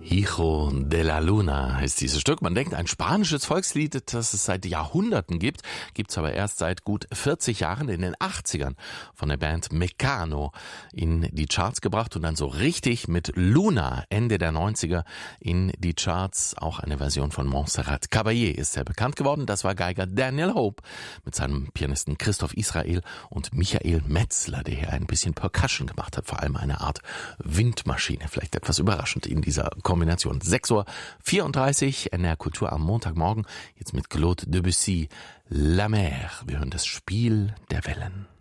Hijo de la Luna heißt dieses Stück. Man denkt, ein spanisches Volkslied, das es seit Jahrhunderten gibt, gibt's aber erst seit gut 40 Jahren in den 80ern von der Band Mecano in die Charts gebracht und dann so richtig mit Luna Ende der 90er in die Charts. Auch eine Version von Montserrat Caballé ist sehr bekannt geworden. Das war Geiger Daniel Hope mit seinem Pianisten Christoph Israel und Michael Metzler, der hier ein bisschen Percussion gemacht hat, vor allem eine Art Windmaschine. Vielleicht etwas überraschend in dieser Kombination. 6:34 Uhr, NR Kultur am Montagmorgen. Jetzt mit Claude Debussy, La Mer. Wir hören das Spiel der Wellen.